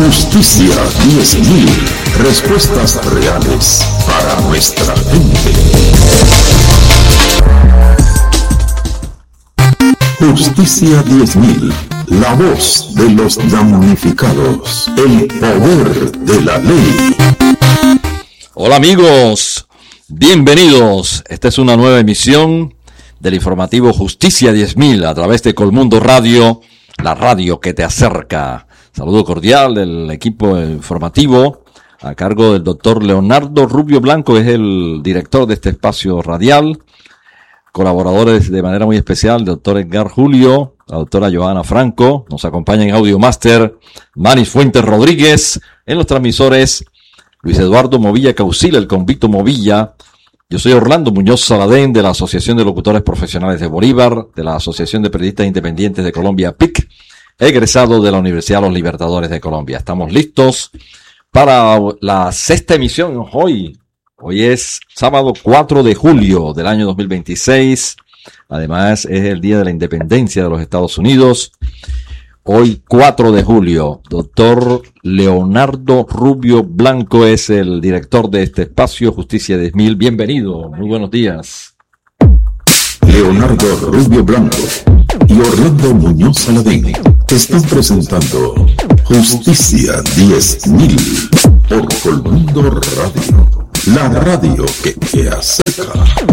Justicia 10.000. Respuestas reales para nuestra gente. Justicia 10.000. La voz de los damnificados. El poder de la ley. Hola amigos, bienvenidos. Esta es una nueva emisión del informativo Justicia 10.000 a través de Colmundo Radio, la radio que te acerca. Saludo cordial del equipo informativo a cargo del doctor Leonardo Rubio Blanco, es el director de este espacio radial. Colaboradores de manera muy especial, el doctor Edgar Julio, la doctora Johanna Franco, nos acompaña en Audio Master Manis Fuentes Rodríguez, en los transmisores Luis Eduardo Movilla Caucil, el convicto Movilla. Yo soy Orlando Muñoz Saladén de la Asociación de Locutores Profesionales de Bolívar, de la Asociación de Periodistas Independientes de Colombia, PIC, egresado de la Universidad Los Libertadores de Colombia. Estamos listos para la sexta emisión hoy. Hoy es sábado 4 de julio del año 2026. Además es el Día de la Independencia de los Estados Unidos. Hoy 4 de julio. Doctor Leonardo Rubio Blanco es el director de este espacio Justicia 10.000. Bienvenido. Muy buenos días. Leonardo Rubio Blanco y Orlando Muñoz Saladín están presentando Justicia 10.000 por Colmundo Radio. La radio que te acerca.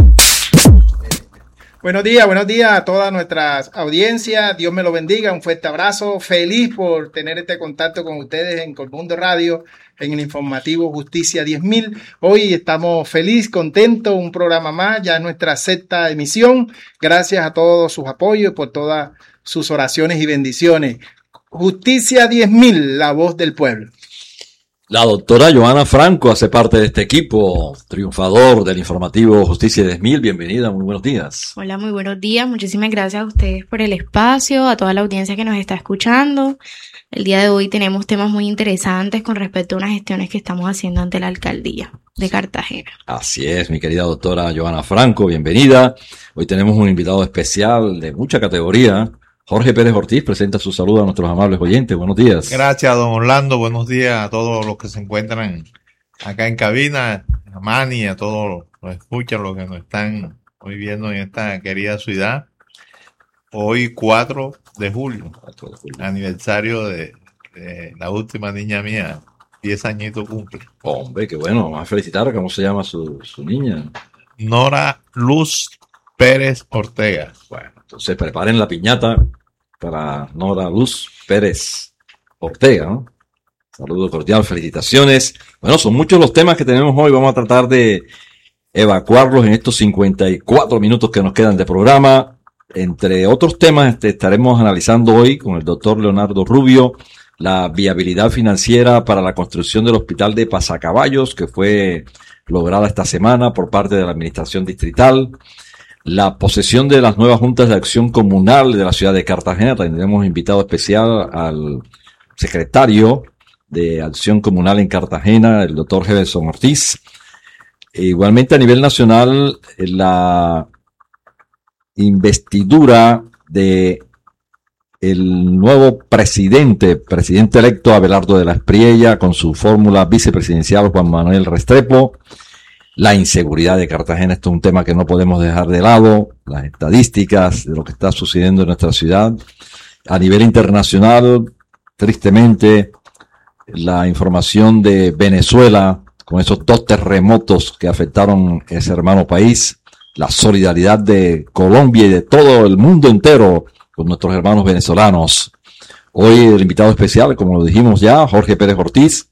Buenos días a toda nuestra audiencia. Dios me lo bendiga. Un fuerte abrazo. Feliz por tener este contacto con ustedes en Colmundo Radio, en el informativo Justicia 10.000. Hoy estamos felices, contentos. Un programa más, ya nuestra sexta emisión. Gracias a todos sus apoyos, por todas sus oraciones y bendiciones. Justicia 10.000, la voz del pueblo. La doctora Johanna Franco hace parte de este equipo triunfador del informativo Justicia 10.000. Bienvenida, muy buenos días. Hola, muy buenos días. Muchísimas gracias a ustedes por el espacio, a toda la audiencia que nos está escuchando. El día de hoy tenemos temas muy interesantes con respecto a unas gestiones que estamos haciendo ante la alcaldía de Cartagena. Así es, mi querida doctora Johanna Franco, bienvenida. Hoy tenemos un invitado especial de mucha categoría. Jorge Pérez Ortiz presenta su saludo a nuestros amables oyentes. Buenos días. Gracias, don Orlando. Buenos días a todos los que se encuentran acá en cabina, a Manny, a todos los escuchan, los que nos están hoy viendo en esta querida ciudad. Hoy 4 de julio, aniversario de la última niña mía, 10 añitos cumple. Hombre, qué bueno. Vamos a felicitar. ¿Cómo se llama su niña? Nora Luz Pérez Ortega. Bueno, entonces preparen la piñata para Nora Luz Pérez Ortega, ¿no? Saludo cordial, felicitaciones. Bueno, son muchos los temas que tenemos hoy. Vamos a tratar de evacuarlos en estos 54 minutos que nos quedan de programa. Entre otros temas, estaremos analizando hoy con el doctor Leonardo Rubio la viabilidad financiera para la construcción del hospital de Pasacaballos, que fue lograda esta semana por parte de la administración distrital. La posesión de las nuevas juntas de acción comunal de la ciudad de Cartagena. Tendremos invitado especial al secretario de Acción Comunal en Cartagena, el doctor Jefferson Ortiz. E igualmente a nivel nacional, la investidura de el nuevo presidente electo Abelardo de la Espriella con su fórmula vicepresidencial Juan Manuel Restrepo. La inseguridad de Cartagena, esto es un tema que no podemos dejar de lado, las estadísticas de lo que está sucediendo en nuestra ciudad. A nivel internacional, tristemente, la información de Venezuela, con esos 2 terremotos que afectaron ese hermano país, la solidaridad de Colombia y de todo el mundo entero con nuestros hermanos venezolanos. Hoy el invitado especial, como lo dijimos ya, Jorge Pérez Ortiz.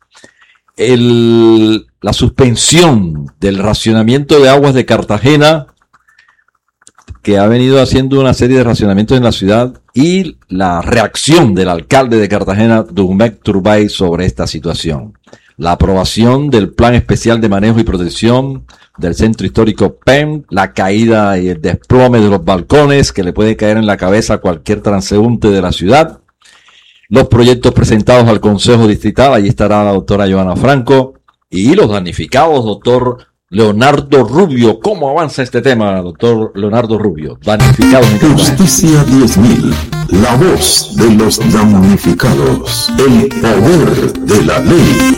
La suspensión del racionamiento de aguas de Cartagena, que ha venido haciendo una serie de racionamientos en la ciudad, y la reacción del alcalde de Cartagena, Doumec Turbay, sobre esta situación. La aprobación del Plan Especial de Manejo y Protección del Centro Histórico PEM, la caída y el desplome de los balcones que le puede caer en la cabeza a cualquier transeúnte de la ciudad. Los proyectos presentados al Consejo Distrital, allí estará la doctora Johanna Franco, y los damnificados, doctor Leonardo Rubio. ¿Cómo avanza este tema, doctor Leonardo Rubio? Damnificados en Cartagena. Justicia 10.000 la voz de los damnificados, el poder de la ley.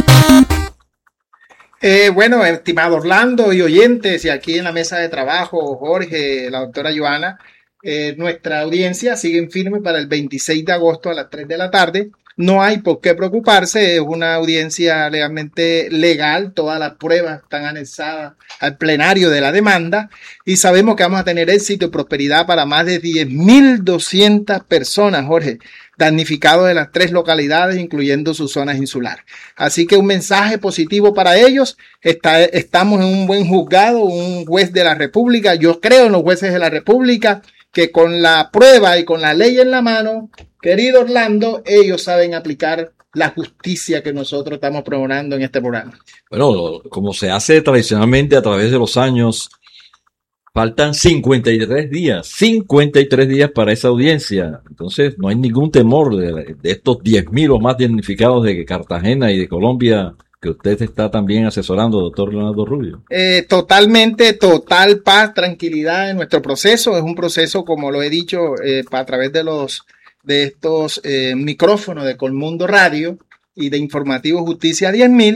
Bueno, estimado Orlando y oyentes, y aquí en la mesa de trabajo, Jorge, la doctora Joana, nuestra audiencia sigue firme para el 26 de agosto a las 3 de la tarde. No hay por qué preocuparse, es una audiencia legalmente legal, todas las pruebas están anexadas al plenario de la demanda y sabemos que vamos a tener éxito y prosperidad para más de 10.200 personas, Jorge, damnificados de las 3 localidades, incluyendo sus zonas insulares. Así que un mensaje positivo para ellos. Estamos en un buen juzgado, un juez de la República. Yo creo en los jueces de la República que con la prueba y con la ley en la mano, querido Orlando, ellos saben aplicar la justicia que nosotros estamos promoviendo en este programa. Bueno, como se hace tradicionalmente a través de los años, faltan 53 días para esa audiencia. Entonces, no hay ningún temor de estos 10.000 o más damnificados de Cartagena y de Colombia que usted está también asesorando, doctor Leonardo Rubio. Totalmente, total paz, tranquilidad en nuestro proceso. Es un proceso, como lo he dicho, a través de estos micrófonos de Colmundo Radio y de Informativo Justicia 10.000.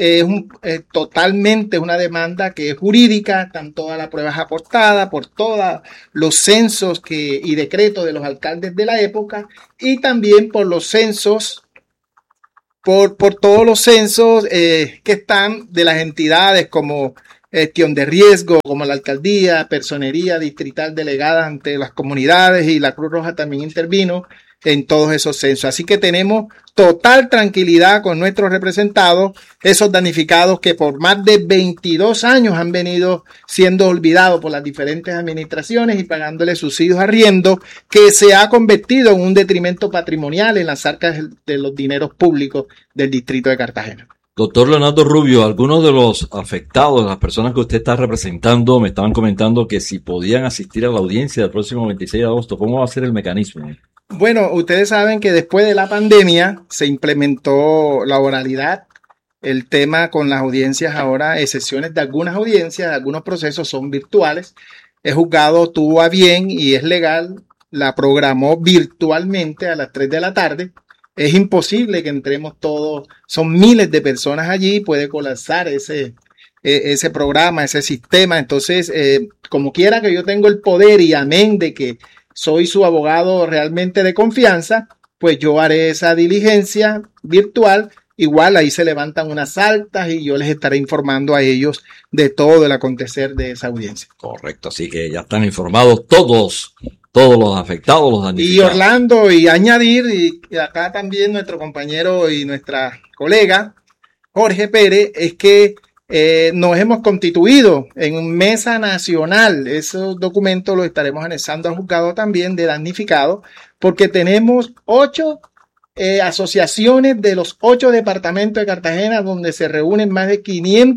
Totalmente una demanda que es jurídica, están todas las pruebas aportadas por todos los censos y decretos de los alcaldes de la época y también por los censos, por todos los censos que están de las entidades como gestión de riesgo, como la alcaldía, personería distrital delegada ante las comunidades y la Cruz Roja también intervino en todos esos censos. Así que tenemos total tranquilidad con nuestros representados, esos damnificados que por más de 22 años han venido siendo olvidados por las diferentes administraciones y pagándole subsidios arriendo, que se ha convertido en un detrimento patrimonial en las arcas de los dineros públicos del distrito de Cartagena. Doctor Leonardo Rubio, algunos de los afectados, las personas que usted está representando, me estaban comentando que si podían asistir a la audiencia del próximo 26 de agosto, ¿cómo va a ser el mecanismo? Bueno, ustedes saben que después de la pandemia se implementó la oralidad. El tema con las audiencias ahora, excepciones de algunas audiencias, algunos procesos son virtuales. El juzgado tuvo a bien y es legal, la programó virtualmente a las 3 de la tarde. Es imposible que entremos todos, son miles de personas allí, puede colapsar ese programa, ese sistema. Entonces, como quiera que yo tengo el poder y amén de que soy su abogado realmente de confianza, pues yo haré esa diligencia virtual. Igual ahí se levantan unas actas y yo les estaré informando a ellos de todo el acontecer de esa audiencia. Correcto, así que ya están informados todos los afectados, los damnificados. Y Orlando, y añadir, y acá también nuestro compañero y nuestra colega Jorge Pérez, es que nos hemos constituido en mesa nacional. Esos documentos los estaremos anexando al juzgado también de damnificados, porque tenemos 8 asociaciones de los 8 departamentos de Cartagena, donde se reúnen más de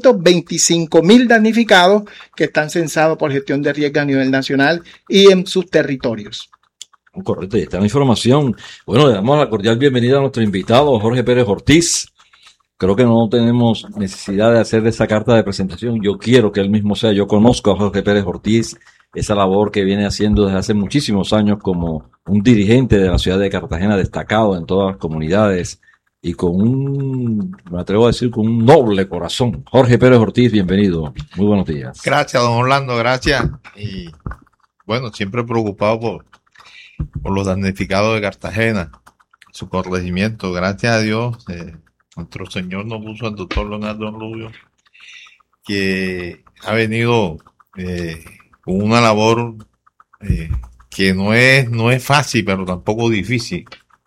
525.000 damnificados que están censados por gestión de riesgo a nivel nacional y en sus territorios. Correcto, y está la información. Bueno, le damos la cordial bienvenida a nuestro invitado, Jorge Pérez Ortiz. Creo que no tenemos necesidad de hacer esa carta de presentación. Yo quiero que él mismo sea. Yo conozco a Jorge Pérez Ortiz, esa labor que viene haciendo desde hace muchísimos años como un dirigente de la ciudad de Cartagena, destacado en todas las comunidades y me atrevo a decir, con un noble corazón. Jorge Pérez Ortiz, bienvenido. Muy buenos días. Gracias, don Orlando, gracias. Y bueno, siempre preocupado por los damnificados de Cartagena, su corregimiento. Gracias a Dios, nuestro Señor nos puso al doctor Leonardo Rubio, que ha venido con una labor que no es fácil, pero tampoco difícil.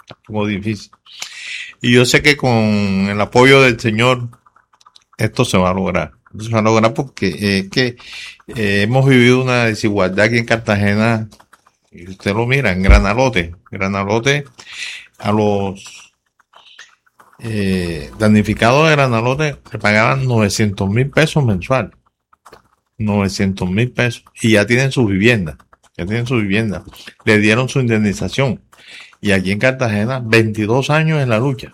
Y yo sé que con el apoyo del Señor esto se va a lograr. Se va a lograr porque hemos vivido una desigualdad aquí en Cartagena, y usted lo mira, en Granalote, a los damnificados de Granalote le pagaban 900,000 pesos mensual. 900,000 pesos. Y ya tienen su vivienda. Le dieron su indemnización. Y aquí en Cartagena, 22 años en la lucha.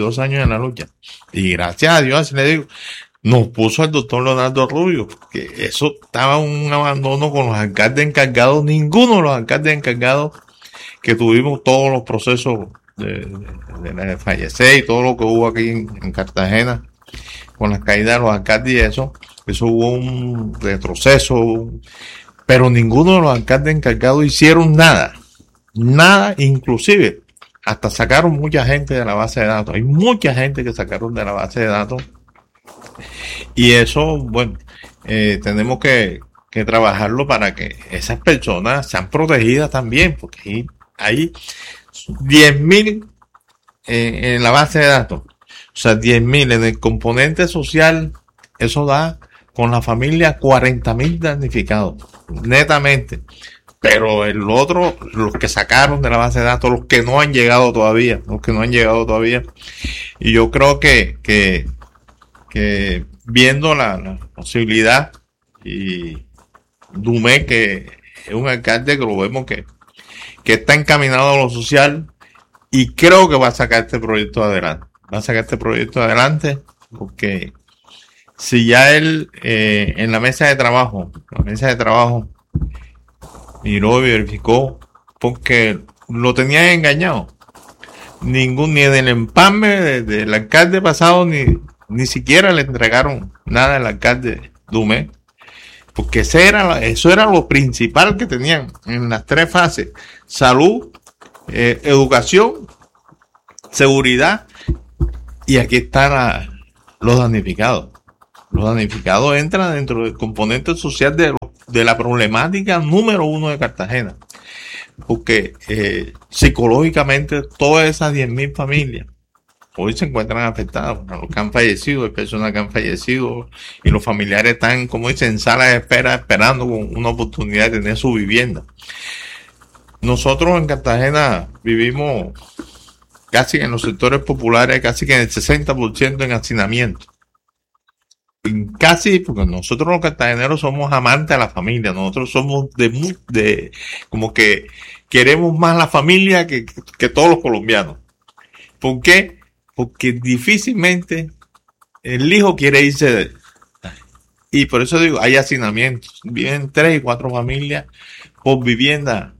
Y gracias a Dios, así le digo, nos puso el doctor Leonardo Rubio, que eso estaba un abandono con los alcaldes encargados. Ninguno de los alcaldes encargados que tuvimos todos los procesos de fallecer y todo lo que hubo aquí en Cartagena con las caídas de los alcaldes y eso hubo un retroceso, pero ninguno de los alcaldes encargados hicieron nada, inclusive hasta sacaron mucha gente de la base de datos. Hay mucha gente que sacaron de la base de datos y eso, bueno, tenemos que trabajarlo para que esas personas sean protegidas también, porque hay 10.000 en la base de datos, o sea, 10.000 en el componente social, eso da con la familia 40.000 damnificados, netamente. Pero el otro, los que sacaron de la base de datos, los que no han llegado todavía, y yo creo que viendo la posibilidad, y Dumé, que es un alcalde que lo vemos que está encaminado a lo social, y creo que va a sacar este proyecto adelante, porque si ya él en la mesa de trabajo miró y verificó, porque lo tenían engañado, ni en el empalme del alcalde pasado ni siquiera le entregaron nada al alcalde Dumé, porque eso era lo principal que tenían en las 3 fases: salud, educación, seguridad, y aquí están los damnificados. Los damnificados entran dentro del componente social de la problemática número 1 de Cartagena, porque psicológicamente todas esas 10.000 familias hoy se encuentran afectadas. Los que han fallecido, hay personas que han fallecido y los familiares están, como dicen, en sala de espera, esperando con una oportunidad de tener su vivienda. Nosotros en Cartagena vivimos casi en los sectores populares, casi que en el 60% en hacinamiento. Casi, porque nosotros los cartageneros somos amantes a la familia, nosotros somos de como que queremos más la familia que todos los colombianos. ¿Por qué? Porque difícilmente el hijo quiere irse y por eso digo, hay hacinamientos, viven 3 y 4 familias por vivienda.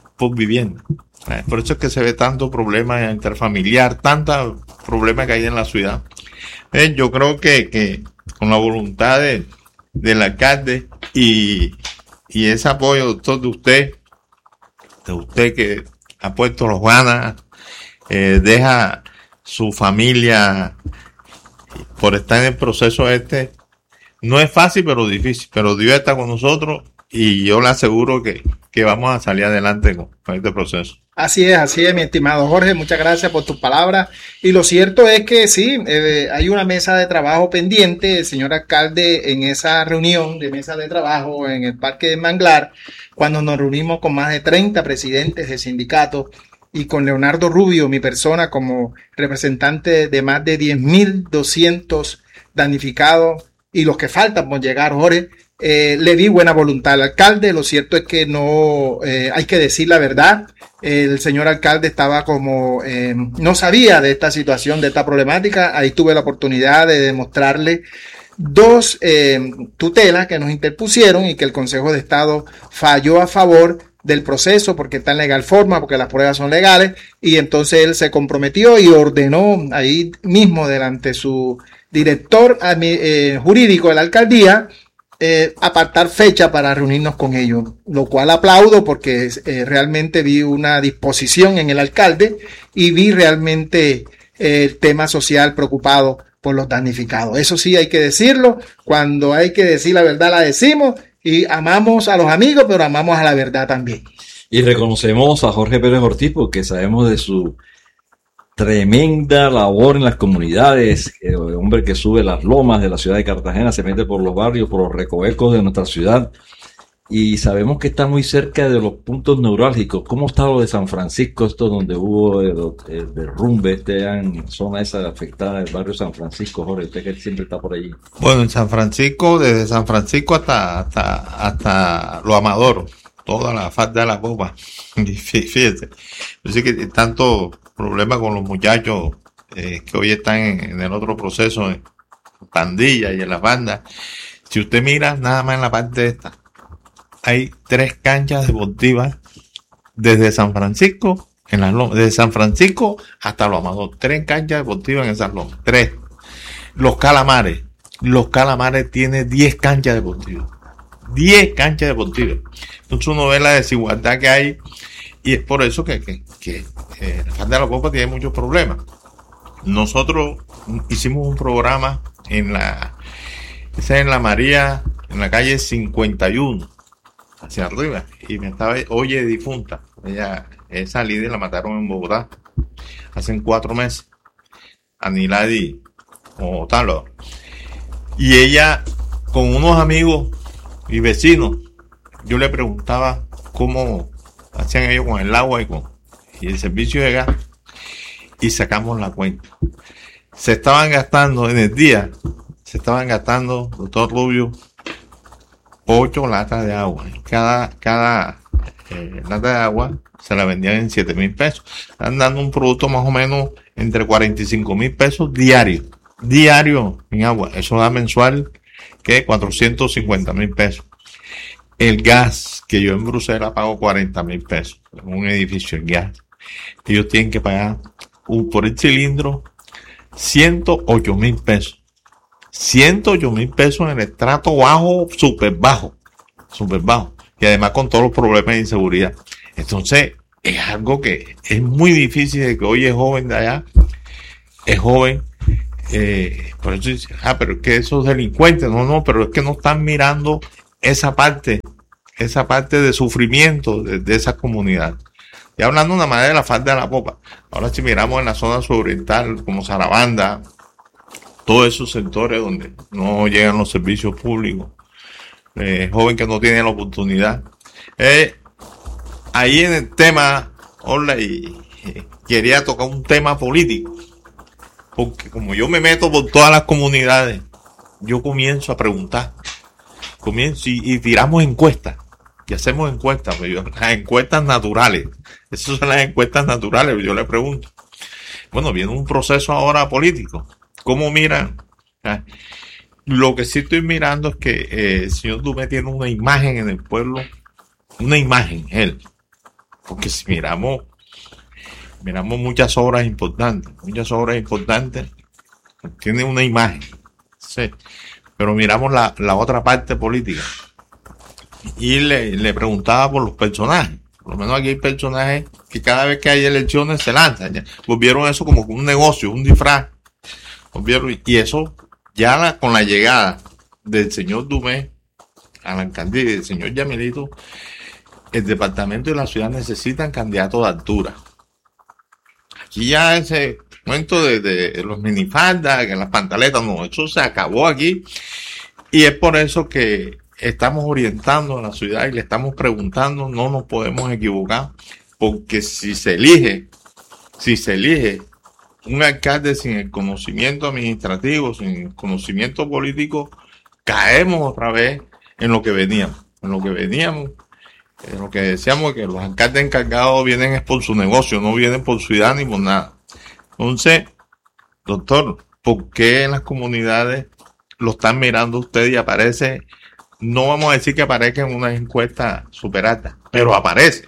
Por eso es que se ve tanto problema interfamiliar, tanta problema que hay en la ciudad. Yo creo que con la voluntad del alcalde y ese apoyo, doctor, de usted que ha puesto los ganas, deja su familia por estar en el proceso no es fácil pero difícil, pero Dios está con nosotros y yo le aseguro que vamos a salir adelante con este proceso. Así es, mi estimado Jorge, muchas gracias por tus palabras. Y lo cierto es que sí, hay una mesa de trabajo pendiente. El señor alcalde, en esa reunión de mesa de trabajo en el Parque de Manglar, cuando nos reunimos con más de 30 presidentes de sindicatos y con Leonardo Rubio, mi persona, como representante de más de 10.200 damnificados y los que faltan por llegar, Jorge, le di buena voluntad al alcalde. Lo cierto es que no, hay que decir la verdad. El señor alcalde estaba como, no sabía de esta situación, de esta problemática. Ahí tuve la oportunidad de demostrarle 2 tutelas que nos interpusieron y que el Consejo de Estado falló a favor del proceso porque está en legal forma, porque las pruebas son legales, y entonces él se comprometió y ordenó ahí mismo delante su director jurídico de la alcaldía apartar fecha para reunirnos con ellos, lo cual aplaudo porque realmente vi una disposición en el alcalde y vi realmente el tema social preocupado por los damnificados. Eso sí hay que decirlo, cuando hay que decir la verdad la decimos, y amamos a los amigos, pero amamos a la verdad también. Y reconocemos a Jorge Pérez Ortiz porque sabemos de su tremenda labor en las comunidades, el hombre que sube las lomas de la ciudad de Cartagena, se mete por los barrios, por los recovecos de nuestra ciudad, y sabemos que está muy cerca de los puntos neurálgicos. ¿Cómo está lo de San Francisco, esto donde hubo el derrumbe, en zona esa afectada del barrio San Francisco, Jorge, usted que siempre está por allí? Bueno, en San Francisco, desde San Francisco hasta Lo Amador, toda la falda de la copa, fíjese, así que tanto problema con los muchachos que hoy están en el otro proceso, en pandillas y en las bandas. Si usted mira nada más en la parte esta, hay 3 canchas deportivas desde San Francisco, en las lomas, desde San Francisco hasta Los Amados, 3 canchas deportivas en esas lomas, 3. Los Calamares tiene 10 canchas deportivas. 10 canchas deportivas. Entonces uno ve la desigualdad que hay y es por eso que la falda de la popa tiene muchos problemas. Nosotros hicimos un programa en la María, en la calle 51, hacia arriba, y me estaba, oye, difunta, esa líder la mataron en Bogotá hace 4 meses, Aniladi o tal, y ella con unos amigos y vecinos, yo le preguntaba cómo hacían ellos con el agua y el servicio de gas, y sacamos la cuenta. Se estaban gastando en el día, doctor Rubio, 8 latas de agua. Cada lata de agua se la vendían en 7,000 pesos. Están dando un producto más o menos entre 45,000 pesos diario en agua. Eso da mensual que 450,000 pesos. El gas, que yo en Bruselas pago 40,000 pesos en un edificio, el gas. Ellos tienen que pagar por el cilindro 108,000 pesos. 108,000 pesos en el estrato bajo, súper bajo. Y además con todos los problemas de inseguridad. Entonces, es algo que es muy difícil de que hoy es joven de allá, es joven, por eso dice, pero es que esos delincuentes, no, pero es que no están mirando esa parte de sufrimiento de esa comunidad. Y hablando una manera de la falda de la popa, ahora si miramos en la zona suroriental, como Sarabanda, todos esos sectores donde no llegan los servicios públicos, joven que no tiene la oportunidad. Ahí en el tema, hola, y quería tocar un tema político, porque como yo me meto por todas las comunidades, yo comienzo a preguntar, y tiramos encuestas, y hacemos encuestas, las encuestas naturales, esas son las encuestas naturales, yo le pregunto, bueno, viene un proceso ahora político, ¿cómo miran? Lo que sí estoy mirando es que el señor Dumé tiene una imagen en el pueblo, una imagen, él, porque si miramos muchas obras importantes, tiene una imagen, sí, pero miramos la otra parte política, y le preguntaba por los personajes. Por lo menos aquí hay personajes que cada vez que hay elecciones se lanzan. Ya. Volvieron eso como un negocio, un disfraz. Y eso ya con la llegada del señor Dumé a la alcaldía y del señor Yamilito, el departamento y la ciudad necesitan candidatos de altura. Aquí ya ese momento de los minifaldas, que las pantaletas, no, eso se acabó aquí. Y es por eso que estamos orientando a la ciudad y le estamos preguntando, no nos podemos equivocar, porque si se elige un alcalde sin el conocimiento administrativo, sin el conocimiento político, caemos otra vez en lo que veníamos, en lo que decíamos, que los alcaldes encargados vienen es por su negocio, no vienen por su idea ni por nada. Entonces, doctor, ¿por qué en las comunidades lo están mirando usted y aparece? No vamos a decir que aparezca en una encuesta super alta, pero aparece.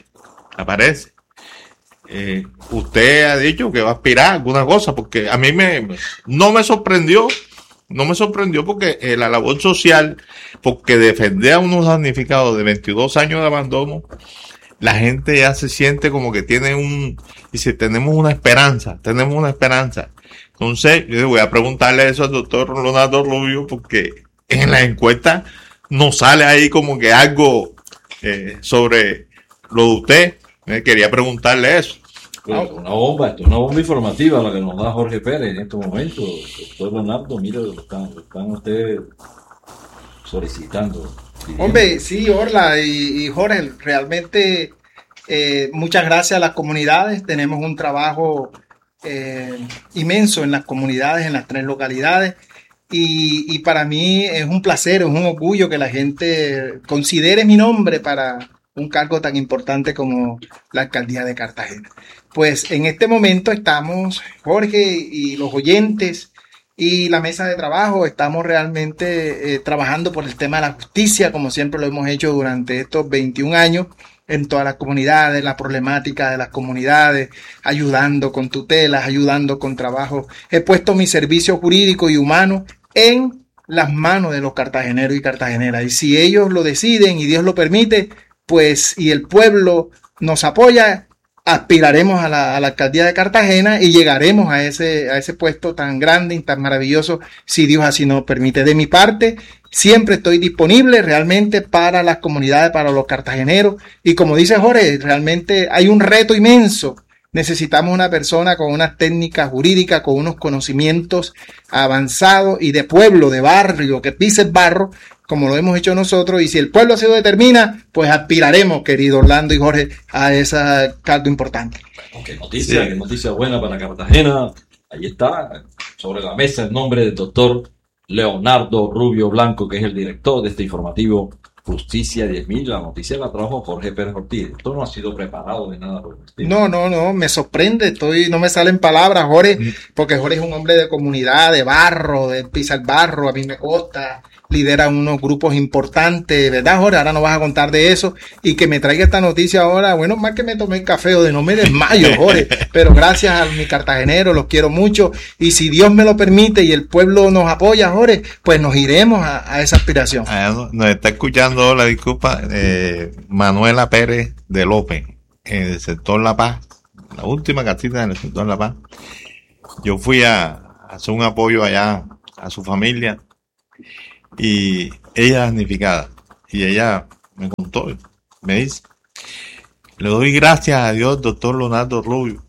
Usted ha dicho que va a aspirar a alguna cosa, porque a mí no me sorprendió porque la labor social, porque defender a unos damnificados de 22 años de abandono, la gente ya se siente como que dice, tenemos una esperanza. Entonces, yo voy a preguntarle eso al doctor Leonardo Rubio, porque en la encuesta no sale ahí como que algo sobre lo de usted. Quería preguntarle eso. Esto es una bomba informativa la que nos da Jorge Pérez en estos momentos. Doctor Leonardo, mire lo que están ustedes solicitando. Pidiendo. Hombre, sí, Orla y Jorge, realmente muchas gracias a las comunidades. Tenemos un trabajo inmenso en las comunidades, en las 3 localidades. Y para mí es un placer, es un orgullo que la gente considere mi nombre para un cargo tan importante como la alcaldía de Cartagena. Pues en este momento estamos, Jorge y los oyentes y la mesa de trabajo, estamos realmente trabajando por el tema de la justicia, como siempre lo hemos hecho durante estos 21 años, en todas las comunidades, la problemática de las comunidades, ayudando con tutelas, ayudando con trabajo. He puesto mi servicio jurídico y humano en las manos de los cartageneros y cartageneras. Y si ellos lo deciden y Dios lo permite, pues, y el pueblo nos apoya, aspiraremos a la alcaldía de Cartagena y llegaremos a ese puesto tan grande y tan maravilloso, si Dios así nos permite. De mi parte, siempre estoy disponible realmente para las comunidades, para los cartageneros. Y como dice Jorge, realmente hay un reto inmenso. Necesitamos una persona con unas técnicas jurídicas, con unos conocimientos avanzados y de pueblo, de barrio, que pise el barro, como lo hemos hecho nosotros. Y si el pueblo así lo determina, pues aspiraremos, querido Orlando y Jorge, a ese cargo importante. Bueno, qué noticia buena para Cartagena. Ahí está, sobre la mesa, el nombre del doctor Leonardo Rubio Blanco, que es el director de este informativo Justicia 10.000. La noticia la trajo Jorge Pérez Ortiz. Esto no ha sido preparado de nada. No, me sorprende, no me salen palabras, Jorge, porque Jorge es un hombre de comunidad, de barro, de pisar barro, a mí me consta, lidera unos grupos importantes, ¿verdad, Jorge? Ahora nos vas a contar de eso, y que me traiga esta noticia ahora, bueno, más que me tomé el café o de no me desmayo, Jorge, pero gracias a mi cartagenero, los quiero mucho, y si Dios me lo permite y el pueblo nos apoya, Jorge, pues nos iremos a esa aspiración. Nos está escuchando, la disculpa, Manuela Pérez de López, en el sector La Paz, la última casita en el sector La Paz. Yo fui a hacer un apoyo allá a su familia, y ella es damnificada, y ella me contó, me dice: le doy gracias a Dios, doctor Leonardo Rubio.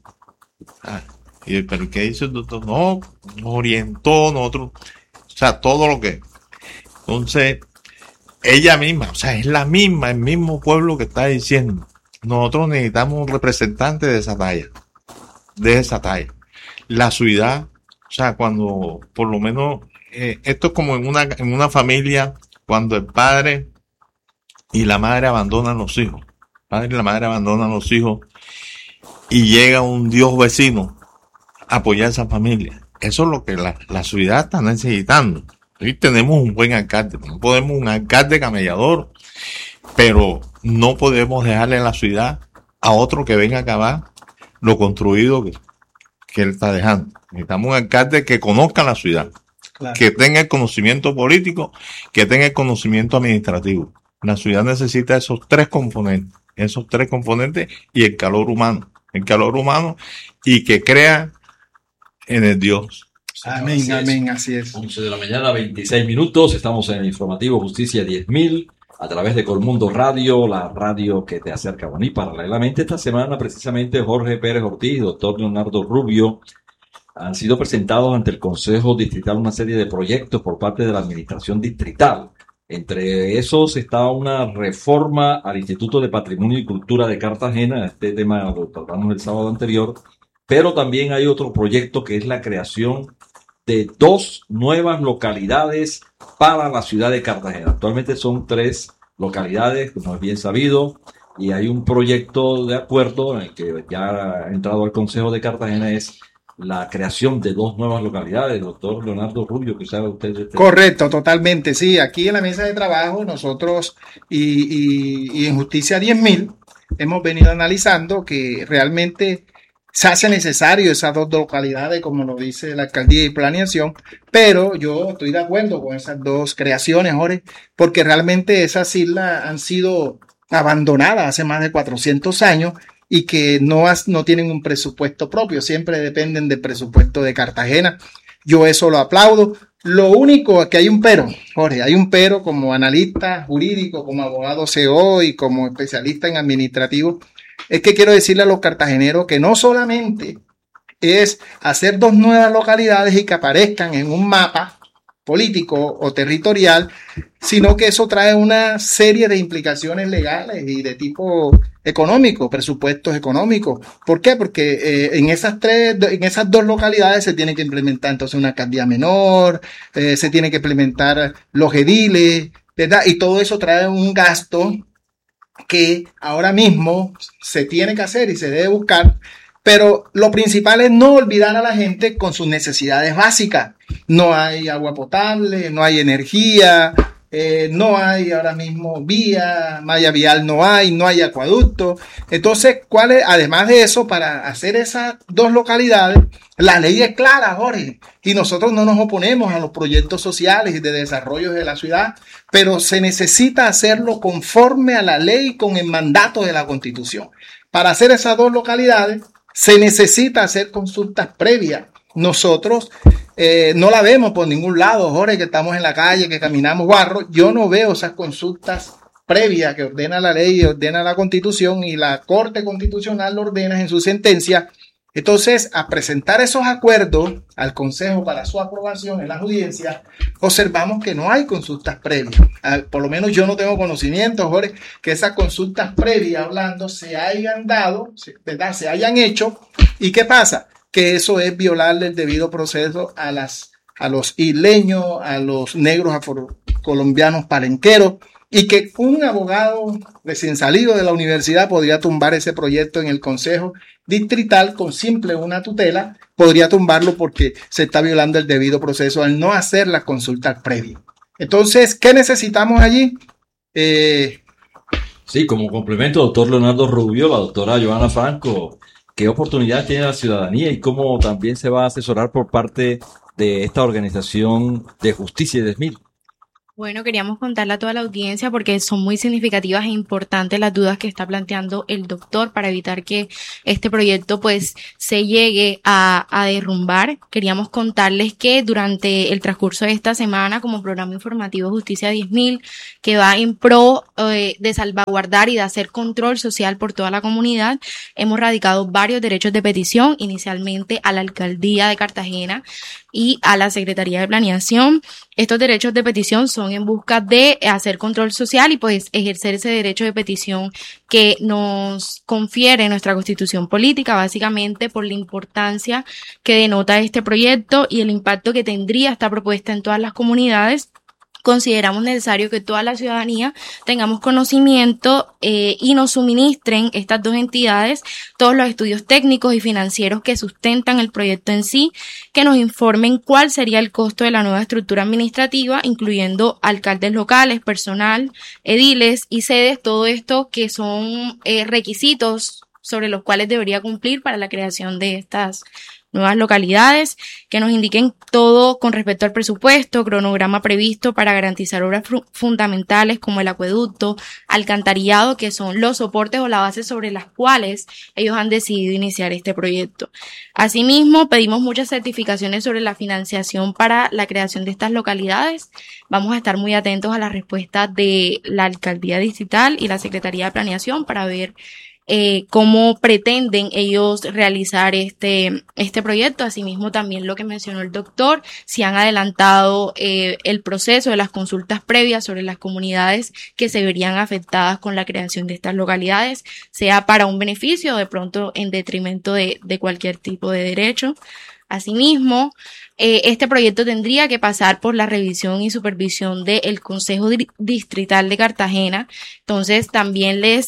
Y yo, ¿pero qué dice el doctor? No, nos orientó, nosotros, o sea, todo lo que. Entonces, ella misma, o sea, es la misma, el mismo pueblo que está diciendo: nosotros necesitamos un representante de esa talla, La ciudad, o sea, cuando por lo menos esto es como en una familia, cuando el padre y la madre abandonan los hijos. El padre y la madre abandonan los hijos y llega un Dios vecino a apoyar a esa familia. Eso es lo que la ciudad está necesitando. Hoy tenemos un buen alcalde, no podemos un alcalde camellador, pero no podemos dejarle en la ciudad a otro que venga a acabar lo construido que él está dejando. Necesitamos un alcalde que conozca la ciudad. Claro. Que tenga el conocimiento político, que tenga el conocimiento administrativo. La ciudad necesita esos tres componentes y el calor humano y que crea en el Dios. Amén, así es. 11 de la mañana, 26 minutos, estamos en el informativo Justicia 10.000, a través de Colmundo Radio, la radio que te acerca. Bueno, y paralelamente esta semana, precisamente, Jorge Pérez Ortiz y doctor Leonardo Rubio han sido presentados ante el Consejo Distrital una serie de proyectos por parte de la Administración Distrital. Entre esos está una reforma al Instituto de Patrimonio y Cultura de Cartagena. Este tema lo tratamos el sábado anterior. Pero también hay otro proyecto que es la creación de 2 nuevas localidades para la ciudad de Cartagena. Actualmente son 3 localidades, como es bien sabido, y hay un proyecto de acuerdo en el que ya ha entrado al Consejo de Cartagena, es la creación de 2 nuevas localidades. Doctor Leonardo Rubio, que sabe usted. Correcto, totalmente, sí. Aquí en la mesa de trabajo nosotros y en Justicia 10.000 hemos venido analizando que realmente se hace necesario esas 2 localidades, como lo dice la Alcaldía y Planeación, pero yo estoy de acuerdo con esas 2 creaciones, Jorge, porque realmente esas islas han sido abandonadas hace más de 400 años y que no tienen un presupuesto propio, siempre dependen del presupuesto de Cartagena. Yo eso lo aplaudo. Lo único es que hay un pero, Jorge, hay un pero como analista jurídico, como abogado CO y como especialista en administrativo. Es que quiero decirle a los cartageneros que no solamente es hacer 2 nuevas localidades y que aparezcan en un mapa político o territorial, sino que eso trae una serie de implicaciones legales y de tipo económico, presupuestos económicos. ¿Por qué? Porque en esas 2 localidades se tiene que implementar entonces una alcaldía menor, se tiene que implementar los ediles, ¿verdad? Y todo eso trae un gasto que ahora mismo se tiene que hacer y se debe buscar, pero lo principal es no olvidar a la gente con sus necesidades básicas. No hay agua potable, no hay energía, no hay ahora mismo vía, malla vial no hay acueducto. Entonces, además de eso, para hacer esas dos localidades, la ley es clara, Jorge, y nosotros no nos oponemos a los proyectos sociales y de desarrollo de la ciudad, pero se necesita hacerlo conforme a la ley y con el mandato de la Constitución. Para hacer esas dos localidades, se necesita hacer consultas previas. Nosotros no la vemos por ningún lado, Jorge, que estamos en la calle, que caminamos barro. Yo no veo esas consultas previas que ordena la ley y ordena la Constitución, y la Corte Constitucional lo ordena en su sentencia. Entonces, a presentar esos acuerdos al Consejo para su aprobación en las audiencias, observamos que no hay consultas previas. Por lo menos yo no tengo conocimiento, Jorge, que esas consultas previas hablando se hayan dado, ¿verdad? Se hayan hecho. ¿Y qué pasa? Que eso es violarle el debido proceso a los isleños, a los negros afrocolombianos palenqueros, y que un abogado recién salido de la universidad podría tumbar ese proyecto en el Consejo Distrital con una tutela, podría tumbarlo porque se está violando el debido proceso al no hacer las consultas previas. Entonces, ¿qué necesitamos allí? Sí, como complemento, doctor Leonardo Rubio, la doctora Johanna Franco, ¿qué oportunidades tiene la ciudadanía y cómo también se va a asesorar por parte de esta organización de Justicia 10.000? Bueno, queríamos contarle a toda la audiencia porque son muy significativas e importantes las dudas que está planteando el doctor para evitar que este proyecto pues se llegue a derrumbar. Queríamos contarles que durante el transcurso de esta semana, como programa informativo Justicia 10.000, que va en pro de salvaguardar y de hacer control social por toda la comunidad, hemos radicado varios derechos de petición, inicialmente a la Alcaldía de Cartagena y a la Secretaría de Planeación. Estos derechos de petición son en busca de hacer control social y pues ejercer ese derecho de petición que nos confiere nuestra Constitución política, básicamente por la importancia que denota este proyecto y el impacto que tendría esta propuesta en todas las comunidades. Consideramos necesario que toda la ciudadanía tengamos conocimiento y nos suministren estas dos entidades todos los estudios técnicos y financieros que sustentan el proyecto en sí, que nos informen cuál sería el costo de la nueva estructura administrativa, incluyendo alcaldes locales, personal, ediles y sedes, todo esto que son requisitos sobre los cuales debería cumplir para la creación de estas nuevas localidades, que nos indiquen todo con respecto al presupuesto, cronograma previsto para garantizar obras fundamentales como el acueducto, alcantarillado, que son los soportes o la base sobre las cuales ellos han decidido iniciar este proyecto. Asimismo, pedimos muchas certificaciones sobre la financiación para la creación de estas localidades. Vamos a estar muy atentos a las respuestas de la Alcaldía Distrital y la Secretaría de Planeación para ver cómo pretenden ellos realizar este proyecto. Asimismo, también lo que mencionó el doctor, si han adelantado el proceso de las consultas previas sobre las comunidades que se verían afectadas con la creación de estas localidades, sea para un beneficio o de pronto en detrimento de cualquier tipo de derecho. Asimismo, este proyecto tendría que pasar por la revisión y supervisión del Consejo Distrital de Cartagena. Entonces, también les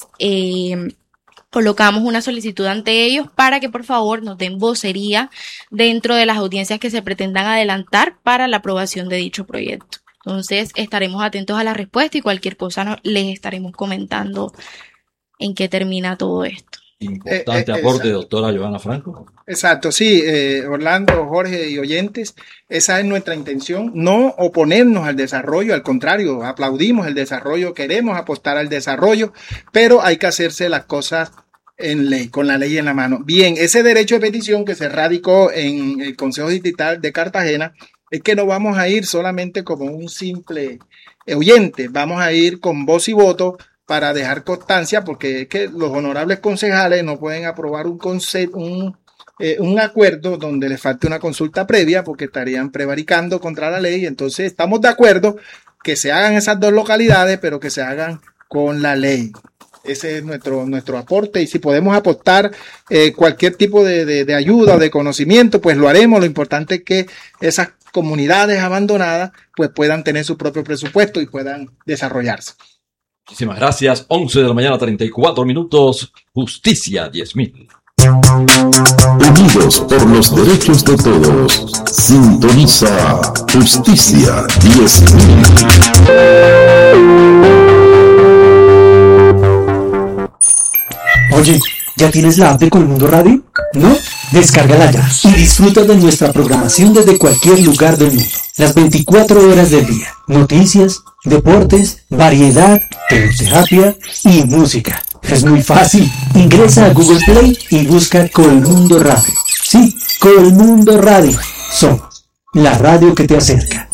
colocamos una solicitud ante ellos para que por favor nos den vocería dentro de las audiencias que se pretendan adelantar para la aprobación de dicho proyecto. Entonces estaremos atentos a la respuesta y cualquier cosa les estaremos comentando en qué termina todo esto. Importante aporte, doctora Johanna Franco. Exacto, sí, Orlando, Jorge y oyentes, esa es nuestra intención, no oponernos al desarrollo, al contrario, aplaudimos el desarrollo, queremos apostar al desarrollo, pero hay que hacerse las cosas en ley, con la ley en la mano. Bien, ese derecho de petición que se radicó en el Consejo Distrital de Cartagena es que no vamos a ir solamente como un simple oyente, vamos a ir con voz y voto para dejar constancia, porque es que los honorables concejales no pueden aprobar un acuerdo donde les falte una consulta previa porque estarían prevaricando contra la ley. Entonces estamos de acuerdo que se hagan esas dos localidades, pero que se hagan con la ley. Ese es nuestro aporte, y si podemos aportar cualquier tipo de ayuda o de conocimiento, pues lo haremos. Lo importante es que esas comunidades abandonadas pues puedan tener su propio presupuesto y puedan desarrollarse. Muchísimas gracias. 11 de la mañana, 34 minutos. Justicia 10.000. Unidos por los derechos de todos. Sintoniza Justicia 10.000. Oye, ¿ya tienes la app de Colmundo Radio? ¿No? Descárgala ya y disfruta de nuestra programación desde cualquier lugar del mundo. Las 24 horas del día. Noticias, deportes, variedad, terapia y música. Es muy fácil. Ingresa a Google Play y busca Colmundo Radio. Sí, Colmundo Radio. Somos la radio que te acerca.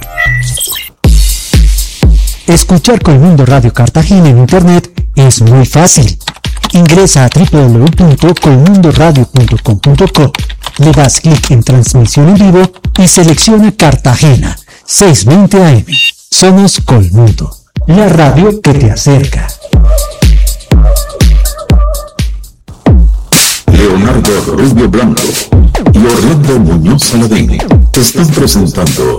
Escuchar Colmundo Radio Cartagena en internet es muy fácil. Ingresa a www.colmundoradio.com.co, le das clic en transmisión en vivo y selecciona Cartagena 620 AM. Somos Colmundo, la radio que te acerca. Leonardo Rubio Blanco y Orlando Muñoz Saladín están presentando